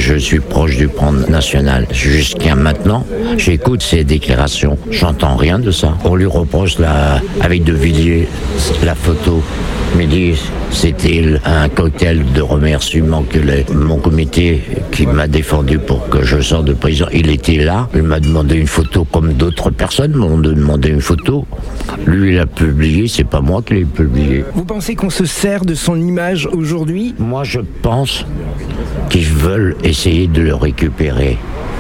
je suis proche du Front National. Jusqu'à maintenant, j'écoute ses déclarations. J'entends rien de ça. On lui reproche avec De Villiers la photo. Mais dit, c'était un cocktail de remerciements que mon comité qui m'a défendu pour que je sorte de prison, il était là. Il m'a demandé une photo comme d'autres personnes m'ont demandé une photo. Lui, il a publié, c'est pas moi qui l'ai publié. Vous pensez qu'on se sert de son image aujourd'hui ? Moi, je pense qu'ils veulent essayer de le récupérer.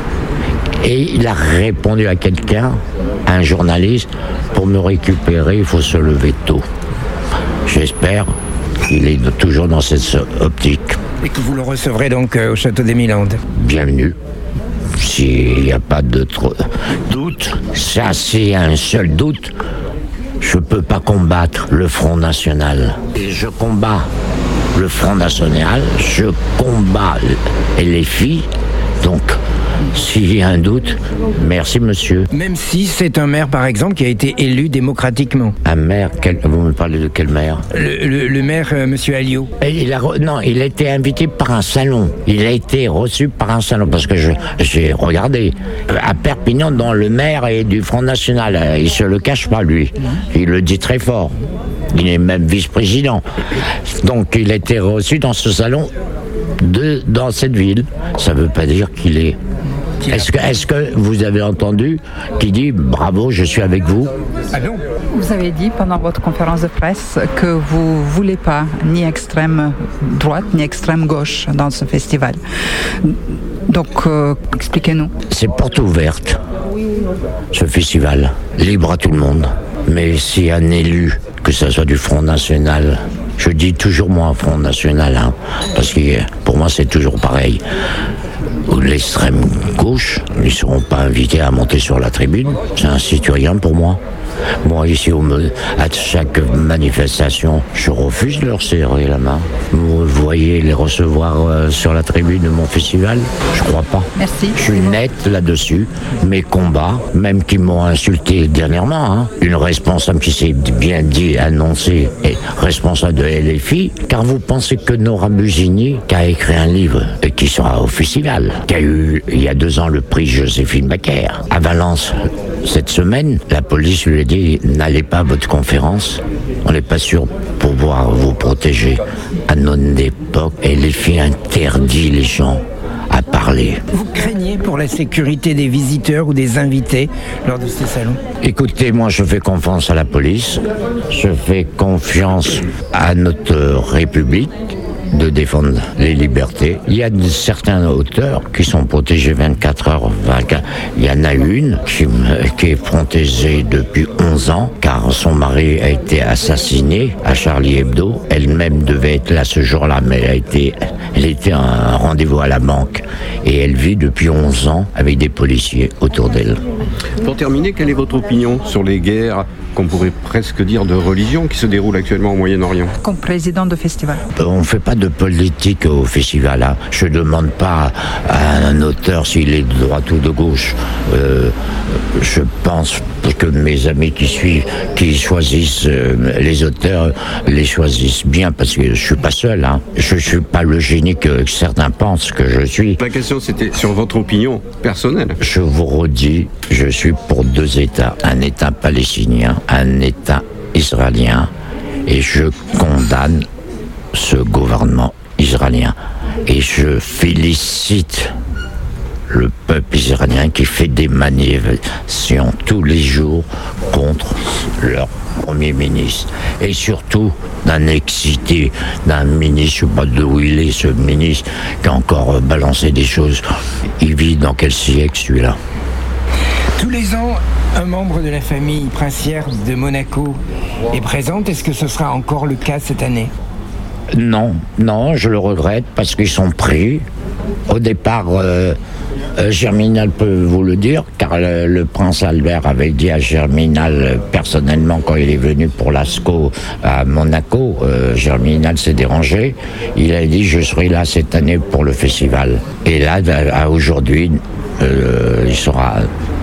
Et il a répondu à quelqu'un, à un journaliste, pour me récupérer, il faut se lever tôt. J'espère qu'il est toujours dans cette optique. Et que vous le recevrez donc au Château des Milandes. Bienvenue. S'il n'y a pas d'autre doute, ça c'est un seul doute, je ne peux pas combattre le Front National. Et je combats le Front National, je combats les filles, donc s'il y a un doute, merci monsieur. Même si c'est un maire par exemple qui a été élu démocratiquement. Un maire, vous me parlez de quel maire ? Le maire, monsieur Alliot. Il a été invité par un salon. Il a été reçu par un salon parce que j'ai regardé. À Perpignan, dans le maire est du Front National. Il se le cache pas lui. Il le dit très fort. Il est même vice-président. Donc il a été reçu dans ce salon dans cette ville. Ça veut pas dire qu'il est... Est-ce que vous avez entendu qui dit « Bravo, je suis avec vous » ? Ah non. Vous avez dit pendant votre conférence de presse que vous ne voulez pas ni extrême droite ni extrême gauche dans ce festival. Donc, expliquez-nous. C'est porte ouverte, ce festival, libre à tout le monde. Mais si un élu, que ce soit du Front National, je dis toujours moi Front National, parce que pour moi c'est toujours pareil. Ou l'extrême gauche, ils ne seront pas invités à monter sur la tribune. C'est un citoyen pour moi. Moi, ici, à chaque manifestation, je refuse de leur serrer la main. Vous voyez les recevoir sur la tribune de mon festival ? Je crois pas. Merci. Je suis net là-dessus. Mes combats, même qui m'ont insulté dernièrement, une responsable qui s'est bien dit, annoncée, est responsable de LFI, car vous pensez que Nora Bugini, qui a écrit un livre, et qui sera au festival, qui a eu, il y a 2 ans, le prix Joséphine Baker, à Valence, cette semaine, la police lui a dit « N'allez pas à votre conférence, on n'est pas sûr pour pouvoir vous protéger. » À notre époque, LFI interdit les gens à parler. Vous craignez pour la sécurité des visiteurs ou des invités lors de ces salons ? Écoutez, moi je fais confiance à la police, je fais confiance à notre République de défendre les libertés. Il y a certains auteurs qui sont protégés 24 heures. Il y en a une qui est protégée depuis 11 ans car son mari a été assassiné à Charlie Hebdo. Elle-même devait être là ce jour-là, mais elle était à un rendez-vous à la banque et elle vit depuis 11 ans avec des policiers autour d'elle. Pour terminer, quelle est votre opinion sur les guerres qu'on pourrait presque dire de religion qui se déroulent actuellement au Moyen-Orient ? Comme président de festival. On ne fait pas de politique au festival. Je ne demande pas à un auteur s'il est de droite ou de gauche. Je pense que mes amis qui choisissent les auteurs, les choisissent bien parce que je ne suis pas seul. Je ne suis pas le génie que certains pensent que je suis. La question c'était sur votre opinion personnelle. Je vous redis, je suis pour 2 États. Un État palestinien, un État israélien. Et je condamne ce gouvernement israélien. Et je félicite le peuple israélien qui fait des manifestations tous les jours contre leur Premier ministre. Et surtout d'un excité, d'un ministre, je ne sais pas d'où il est ce ministre, qui a encore balancé des choses. Il vit dans quel siècle celui-là ? Tous les ans, un membre de la famille princière de Monaco est présent. Est-ce que ce sera encore le cas cette année ? Non, je le regrette parce qu'ils sont pris. Au départ, Germinal peut vous le dire, car le prince Albert avait dit à Germinal personnellement quand il est venu pour l'ASCO à Monaco, Germinal s'est dérangé, il a dit je serai là cette année pour le festival. Et là, à aujourd'hui, il sera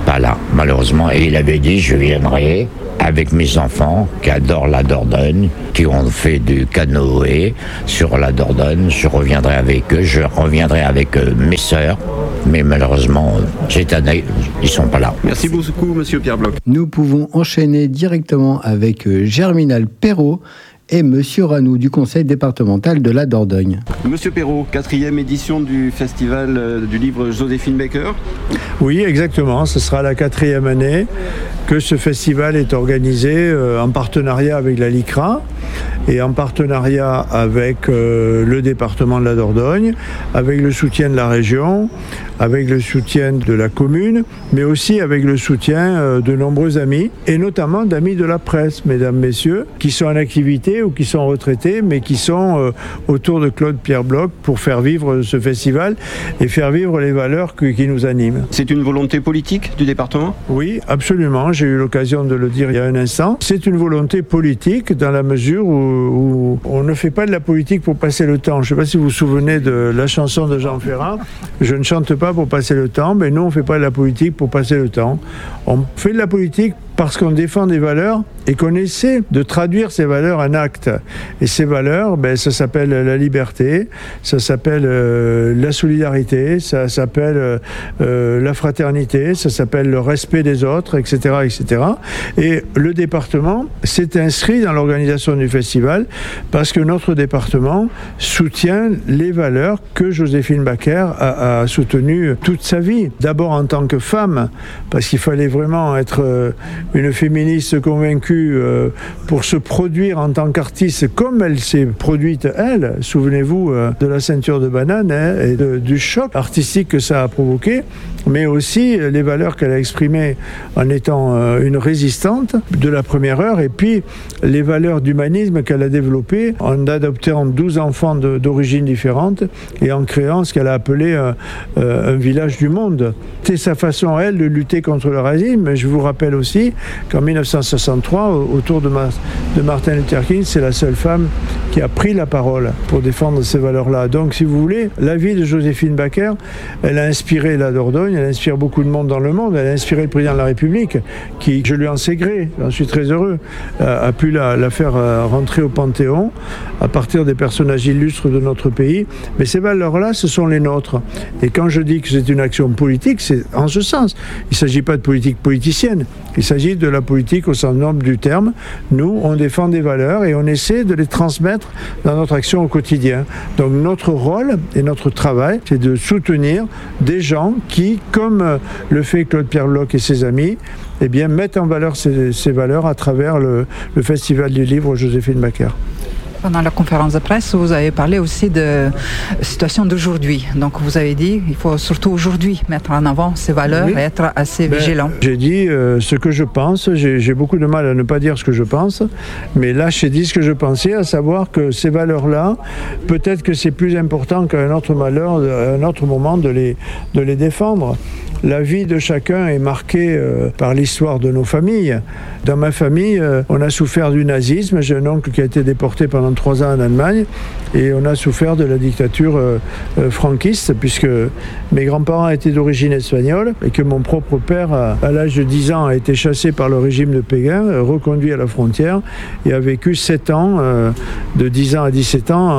pas là, malheureusement. Et il avait dit, je viendrai avec mes enfants qui adorent la Dordogne, qui ont fait du canoë sur la Dordogne. Je reviendrai avec eux, je reviendrai avec mes sœurs. Mais malheureusement, cette année, ils ne sont pas là. Merci beaucoup, Monsieur Pierre Bloch. Nous pouvons enchaîner directement avec Germinal Perrault et Monsieur Ranou du conseil départemental de la Dordogne. Monsieur Perrault, 4e édition du festival du livre Joséphine Baker. Oui, exactement. Ce sera la 4e année que ce festival est organisé en partenariat avec la LICRA et en partenariat avec le département de la Dordogne, avec le soutien de la région, avec le soutien de la commune, mais aussi avec le soutien de nombreux amis, et notamment d'amis de la presse, mesdames, messieurs, qui sont en activité ou qui sont retraités, mais qui sont autour de Claude Pierre Bloch pour faire vivre ce festival et faire vivre les valeurs qui nous animent. C'est une volonté politique du département ? Oui, absolument. J'ai eu l'occasion de le dire il y a un instant. C'est une volonté politique dans la mesure où on ne fait pas de la politique pour passer le temps. Je ne sais pas si vous vous souvenez de la chanson de Jean Ferrat. Je ne chante pas pour passer le temps, mais nous on ne fait pas de la politique pour passer le temps. On fait de la politique parce qu'on défend des valeurs et qu'on essaie de traduire ces valeurs en actes. Et ces valeurs, ça s'appelle la liberté, ça s'appelle la solidarité, ça s'appelle la fraternité, ça s'appelle le respect des autres, etc., etc. Et le département s'est inscrit dans l'organisation du festival parce que notre département soutient les valeurs que Joséphine Baker a soutenues toute sa vie. D'abord en tant que femme, parce qu'il fallait vraiment être une féministe convaincue pour se produire en tant qu'artiste comme elle s'est produite elle. Souvenez-vous de la ceinture de banane et du choc artistique que ça a provoqué, mais aussi les valeurs qu'elle a exprimées en étant une résistante de la première heure, et puis les valeurs d'humanisme qu'elle a développées en adoptant 12 enfants d'origines différentes et en créant ce qu'elle a appelé un village du monde. C'est sa façon, elle, de lutter contre le racisme. Mais je vous rappelle aussi qu'en 1963, autour de Martin Luther King, c'est la seule femme qui a pris la parole pour défendre ces valeurs-là. Donc, si vous voulez, la vie de Joséphine Baker, elle a inspiré la Dordogne, elle inspire beaucoup de monde dans le monde, elle a inspiré le président de la République, qui, je lui en sais gré, j'en suis très heureux, a pu la faire rentrer au Panthéon à partir des personnages illustres de notre pays. Mais ces valeurs-là, ce sont les nôtres. Et quand je dis que c'est une action politique, c'est en ce sens. Il ne s'agit pas de politique politicienne, il s'agit de la politique au sens noble du terme. Nous, on défend des valeurs et on essaie de les transmettre dans notre action au quotidien. Donc notre rôle et notre travail, c'est de soutenir des gens qui, comme le fait Claude Pierre Bloch et ses amis, mettent en valeur ces valeurs à travers le Festival du livre Joséphine Baker. Pendant la conférence de presse, vous avez parlé aussi de la situation d'aujourd'hui. Donc vous avez dit qu'il faut surtout aujourd'hui mettre en avant ces valeurs et être assez vigilant. J'ai dit ce que je pense. J'ai beaucoup de mal à ne pas dire ce que je pense. Mais là, j'ai dit ce que je pensais, à savoir que ces valeurs-là, peut-être que c'est plus important qu'à un autre moment de les défendre. La vie de chacun est marquée par l'histoire de nos familles. Dans ma famille, on a souffert du nazisme. J'ai un oncle qui a été déporté pendant 3 ans en Allemagne et on a souffert de la dictature franquiste puisque mes grands-parents étaient d'origine espagnole et que mon propre père, à l'âge de 10 ans, a été chassé par le régime de Péguin, reconduit à la frontière et a vécu 7 ans, de 10 ans à 17 ans,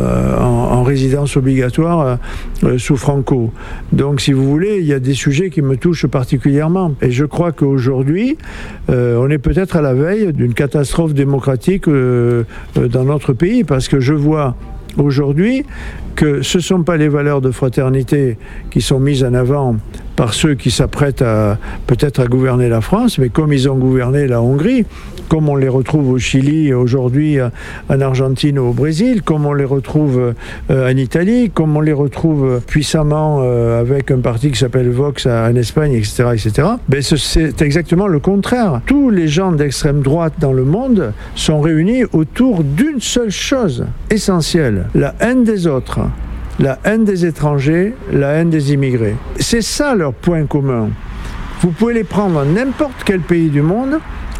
en résidence obligatoire sous Franco. Donc, si vous voulez, il y a des sujets qui me touchent particulièrement. Et je crois qu'aujourd'hui, on est peut-être à la veille d'une catastrophe démocratique dans notre pays, parce que je vois aujourd'hui que ce ne sont pas les valeurs de fraternité qui sont mises en avant par ceux qui s'apprêtent peut-être à gouverner la France, mais comme ils ont gouverné la Hongrie, comme on les retrouve au Chili aujourd'hui, en Argentine ou au Brésil, comme on les retrouve en Italie, comme on les retrouve puissamment avec un parti qui s'appelle Vox en Espagne, etc., etc. Ben c'est exactement le contraire. Tous les gens d'extrême droite dans le monde sont réunis autour d'une seule chose essentielle, la haine des autres. La haine des étrangers, la haine des immigrés. C'est ça leur point commun. Vous pouvez les prendre dans n'importe quel pays du monde,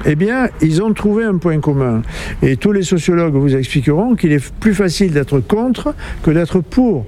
ils ont trouvé un point commun. Et tous les sociologues vous expliqueront qu'il est plus facile d'être contre que d'être pour.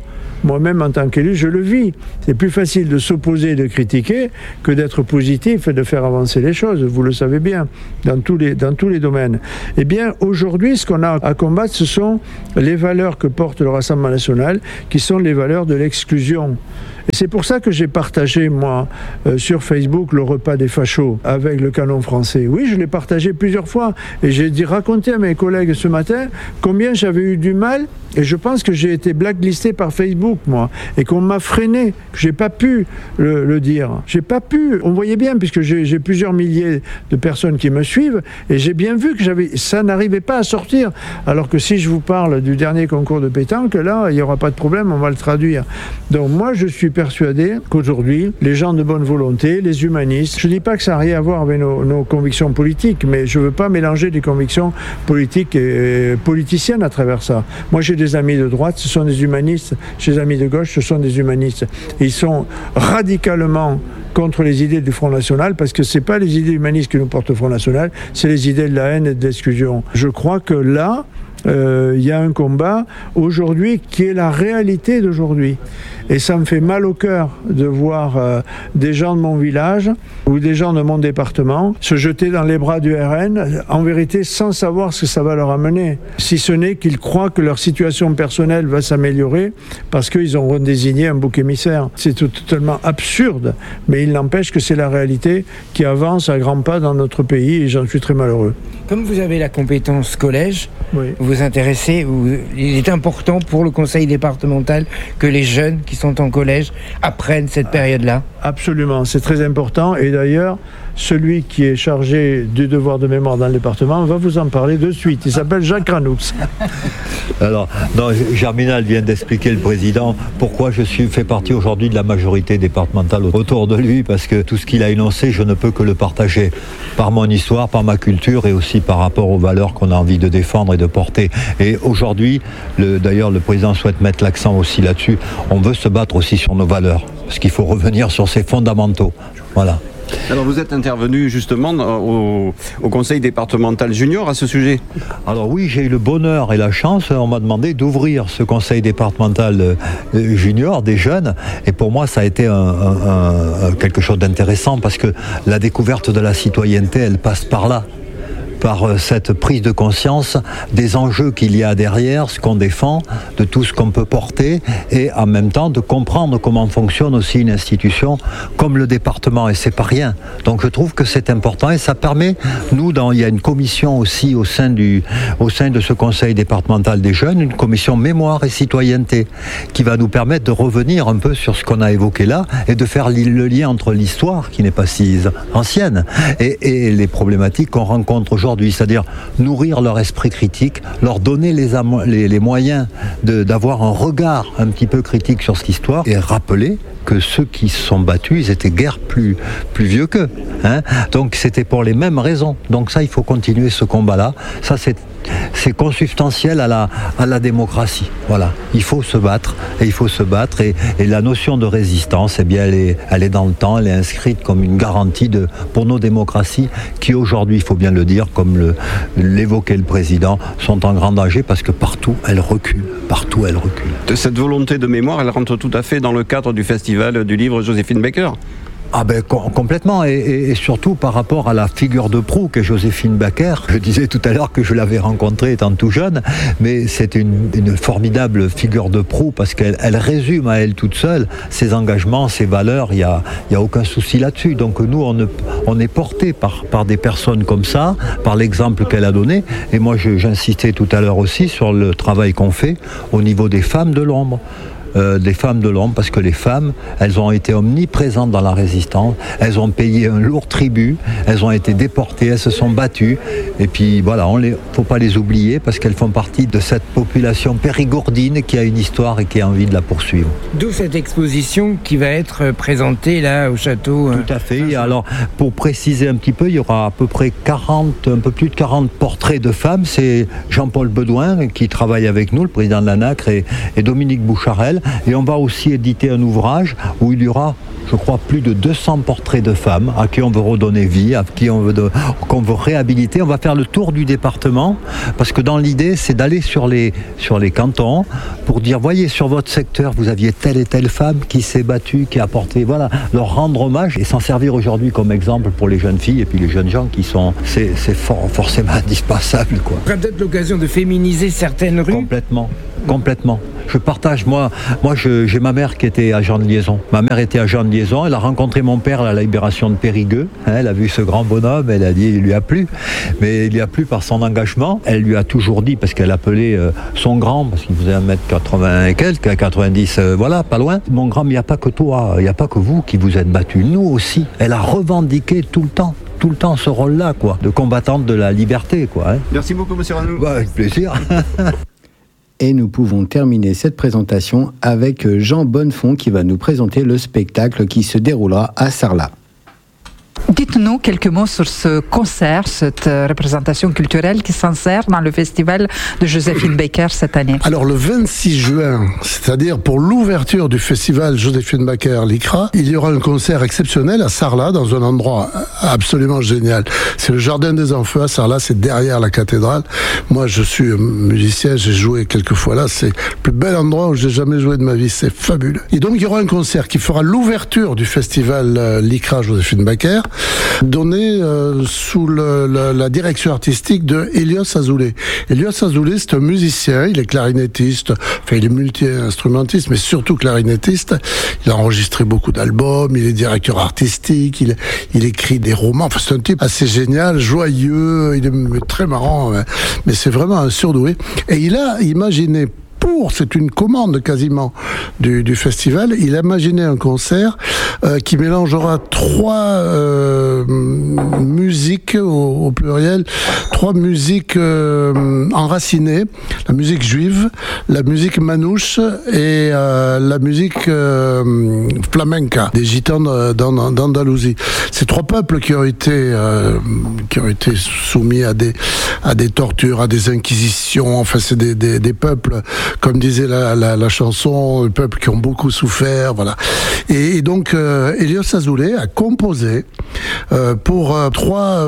moi-même en tant qu'élu, je le vis. C'est plus facile de s'opposer et de critiquer que d'être positif et de faire avancer les choses, vous le savez bien, dans tous les domaines. Eh bien, aujourd'hui, ce qu'on a à combattre, ce sont les valeurs que porte le Rassemblement national, qui sont les valeurs de l'exclusion. Et c'est pour ça que j'ai partagé, moi, sur Facebook, le repas des fachos avec le canon français. Oui, je l'ai partagé plusieurs fois. Et j'ai raconté à mes collègues ce matin combien j'avais eu du mal. Et je pense que j'ai été blacklisté par Facebook, moi. Et qu'on m'a freiné, que j'ai pas pu le dire. J'ai pas pu. On voyait bien, puisque j'ai plusieurs milliers de personnes qui me suivent. Et j'ai bien vu que ça n'arrivait pas à sortir. Alors que si je vous parle du dernier concours de pétanque, là, il n'y aura pas de problème, on va le traduire. Donc moi, je suis persuadé qu'aujourd'hui, les gens de bonne volonté, les humanistes, je ne dis pas que ça n'a rien à voir avec nos convictions politiques, mais je ne veux pas mélanger des convictions politiques et politiciennes à travers ça. Moi, j'ai des amis de droite, ce sont des humanistes. J'ai des amis de gauche, ce sont des humanistes. Et ils sont radicalement contre les idées du Front National, parce que ce n'est pas les idées humanistes qui nous portent le Front National, c'est les idées de la haine et de l'exclusion. Je crois que là, il y a un combat aujourd'hui qui est la réalité d'aujourd'hui. Et ça me fait mal au cœur de voir des gens de mon village ou des gens de mon département se jeter dans les bras du RN, en vérité sans savoir ce que ça va leur amener. Si ce n'est qu'ils croient que leur situation personnelle va s'améliorer parce qu'ils auront désigné un bouc émissaire. C'est totalement absurde, mais il n'empêche que c'est la réalité qui avance à grands pas dans notre pays et j'en suis très malheureux. Comme vous avez la compétence collège, oui. Vous intéressez, il est important pour le conseil départemental que les jeunes qui sont en collège apprennent cette période-là. Absolument, c'est très important. Et d'ailleurs, celui qui est chargé du devoir de mémoire dans le département va vous en parler de suite. Il s'appelle Jacques Ranoux. Alors, non, Germinal vient d'expliquer, le président, pourquoi je fais partie aujourd'hui de la majorité départementale autour de lui, parce que tout ce qu'il a énoncé, je ne peux que le partager par mon histoire, par ma culture et aussi par rapport aux valeurs qu'on a envie de défendre et de porter. Et aujourd'hui, d'ailleurs, le président souhaite mettre l'accent aussi là-dessus. On veut se battre aussi sur nos valeurs, parce qu'il faut revenir sur ces fondamentaux. Voilà. Alors vous êtes intervenu justement au conseil départemental junior à ce sujet. Alors oui, j'ai eu le bonheur et la chance, on m'a demandé d'ouvrir ce conseil départemental junior des jeunes, et pour moi ça a été quelque chose d'intéressant, parce que la découverte de la citoyenneté, elle passe par là, par cette prise de conscience des enjeux qu'il y a derrière ce qu'on défend, de tout ce qu'on peut porter, et en même temps de comprendre comment fonctionne aussi une institution comme le département, et c'est pas rien. Donc je trouve que c'est important, et ça permet, il y a une commission aussi au sein de ce conseil départemental des jeunes, une commission mémoire et citoyenneté, qui va nous permettre de revenir un peu sur ce qu'on a évoqué là, et de faire le lien entre l'histoire, qui n'est pas si ancienne, et les problématiques qu'on rencontre aujourd'hui. C'est-à-dire nourrir leur esprit critique, leur donner les moyens d'avoir un regard un petit peu critique sur cette histoire, et rappeler que ceux qui se sont battus, ils étaient guère plus vieux qu'eux. Hein. Donc c'était pour les mêmes raisons. Donc ça, il faut continuer ce combat-là. Ça, c'est consubstantiel à la démocratie. Voilà. Il faut se battre, et la notion de résistance, eh bien, elle est dans le temps, elle est inscrite comme une garantie pour nos démocraties, qui aujourd'hui, il faut bien le dire, comme l'évoquait le président, sont en grand danger, parce que partout, elles reculent. Cette volonté de mémoire, elle rentre tout à fait dans le cadre du festival du livre Joséphine Baker. Ah ben complètement, et surtout par rapport à la figure de proue qu'est Joséphine Baker. Je disais tout à l'heure que je l'avais rencontrée étant tout jeune, mais c'est une formidable figure de proue, parce qu'elle résume à elle toute seule ses engagements, ses valeurs. Il y a aucun souci là-dessus. Donc nous, on est porté par des personnes comme ça, par l'exemple qu'elle a donné. Et moi, j'insistais tout à l'heure aussi sur le travail qu'on fait au niveau des femmes de l'ombre. Des femmes de l'ombre, parce que les femmes, elles ont été omniprésentes dans la résistance, elles ont payé un lourd tribut, elles ont été déportées, elles se sont battues, et puis voilà, faut pas les oublier, parce qu'elles font partie de cette population périgourdine qui a une histoire et qui a envie de la poursuivre. D'où cette exposition qui va être présentée là au château. Tout à fait. Et alors, pour préciser un petit peu, il y aura à peu près un peu plus de 40 portraits de femmes. C'est Jean-Paul Bedouin qui travaille avec nous, le président de la NACRE, et Dominique Boucharel. Et on va aussi éditer un ouvrage où il y aura, je crois, plus de 200 portraits de femmes à qui on veut redonner vie, qu'on veut réhabiliter. On va faire le tour du département, parce que dans l'idée, c'est d'aller sur les cantons pour dire, voyez, sur votre secteur, vous aviez telle et telle femme qui s'est battue, qui a apporté, voilà, leur rendre hommage et s'en servir aujourd'hui comme exemple pour les jeunes filles et puis les jeunes gens qui sont, c'est forcément indispensable, quoi. On aura peut-être l'occasion de féminiser certaines rues. Complètement. Je partage, moi j'ai ma mère qui était agent de liaison. Ma mère était agent de liaison, elle a rencontré mon père à la libération de Périgueux. Elle a vu ce grand bonhomme, elle a dit il lui a plu. Mais il lui a plu par son engagement. Elle lui a toujours dit, parce qu'elle appelait son grand, parce qu'il faisait 1m80 et quelques, 90, voilà, pas loin. Mon grand, il n'y a pas que toi, il n'y a pas que vous qui vous êtes battus, nous aussi. Elle a revendiqué tout le temps ce rôle-là, quoi, de combattante de la liberté, quoi. Hein. Merci beaucoup, monsieur Ranou. Bah, avec plaisir. Et nous pouvons terminer cette présentation avec Jean Bonnefond qui va nous présenter le spectacle qui se déroulera à Sarlat. Dites-nous quelques mots sur ce concert, cette représentation culturelle qui s'insère dans le festival de Joséphine Baker cette année. Alors le 26 juin, c'est-à-dire pour l'ouverture du festival Joséphine Baker l'ICRA, il y aura un concert exceptionnel à Sarlat, dans un endroit absolument génial. C'est le Jardin des Enfeux à Sarlat, c'est derrière la cathédrale. Moi je suis musicien, j'ai joué quelques fois là, c'est le plus bel endroit où j'ai jamais joué de ma vie, c'est fabuleux. Et donc il y aura un concert qui fera l'ouverture du festival l'ICRA Joséphine Baker, donné sous la direction artistique de Elios Azoulay. Elios Azoulay, c'est un musicien, il est clarinettiste, enfin il est multi-instrumentiste, mais surtout clarinettiste. Il a enregistré beaucoup d'albums, il est directeur artistique, il écrit des romans. Enfin, c'est un type assez génial, joyeux, il est très marrant, mais c'est vraiment un surdoué. Et il a imaginé c'est une commande quasiment du festival. Il a imaginé un concert qui mélangera trois musiques au pluriel, trois musiques enracinées, la musique juive, la musique manouche et la musique flamenca des gitans d'Andalousie. Ces trois peuples qui ont été soumis à des tortures, à des inquisitions. Enfin, c'est des peuples, comme disait la chanson, les peuples qui ont beaucoup souffert, voilà. Et donc, Elios Azoulay a composé pour trois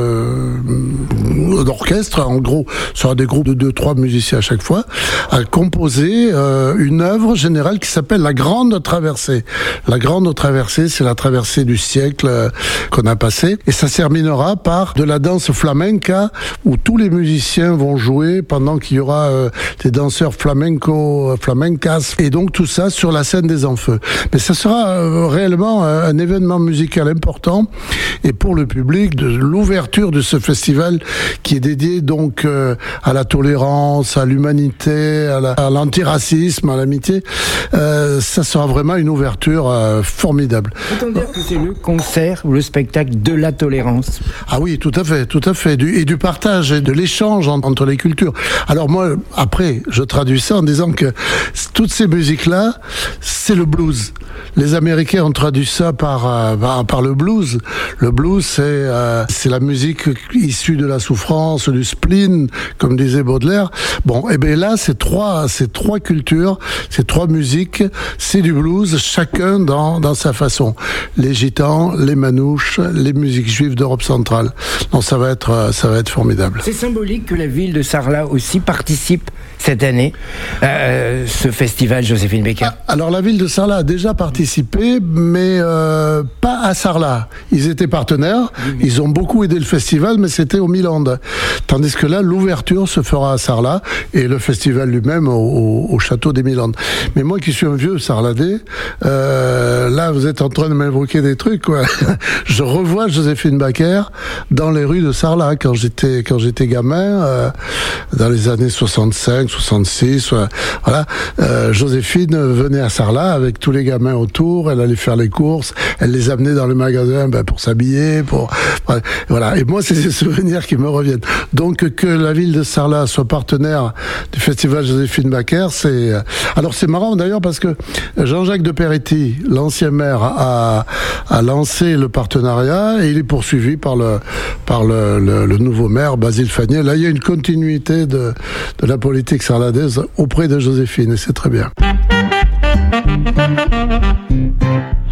orchestres, en gros, ce sera des groupes de 2-3 musiciens à chaque fois, a composé une œuvre générale qui s'appelle La Grande Traversée. La Grande Traversée, c'est la traversée du siècle qu'on a passé, et ça se terminera par de la danse flamenca, où tous les musiciens vont jouer pendant qu'il y aura des danseurs flamencas, et donc tout ça sur la scène des Enfeux. Mais ça sera réellement un événement musical important, et pour le public, de l'ouverture de ce festival qui est dédié donc à la tolérance, à l'humanité, à l'antiracisme, à l'amitié, ça sera vraiment une ouverture formidable. Peut-on dire que c'est le concert ou le spectacle de la tolérance? Ah oui, tout à fait, et du partage et de l'échange entre les cultures. Alors moi, après, je traduis ça en disant que toutes ces musiques-là, c'est le blues. Les Américains ont traduit ça par le blues. Le blues, c'est la musique issue de la souffrance, du spleen, comme disait Baudelaire. Bon, et bien là, ces trois cultures, ces trois musiques, c'est du blues, chacun dans sa façon. Les gitans, les manouches, les musiques juives d'Europe centrale. Donc ça va être formidable. C'est symbolique que la ville de Sarlat aussi participe cette année à ce festival Joséphine Baker. Alors la ville de Sarlat a déjà participé, mais pas à Sarlat. Ils étaient partenaires, ils ont beaucoup aidé le festival, mais c'était au Milan. Tandis que là, l'ouverture se fera à Sarlat et le festival lui-même au château des Milandes. Mais moi qui suis un vieux Sarladais, là vous êtes en train de m'évoquer des trucs, quoi. Je revois Joséphine Baker dans les rues de Sarlat quand j'étais gamin, dans les années 65, 66, voilà. Joséphine venait à Sarlat avec tous les gamins autour, elle allait faire les courses, elle les amenait dans le magasin pour s'habiller, voilà. Et moi, c'est ces souvenirs qui me reviennent. Donc, que la ville de Sarlat soit partenaire du festival Joséphine Baker, alors c'est marrant d'ailleurs parce que Jean-Jacques de Peretti, l'ancien maire, a lancé le partenariat et il est poursuivi par le nouveau maire, Basile Fagnier. Là, il y a une continuité de la politique sarladaise auprès de Joséphine et c'est très bien.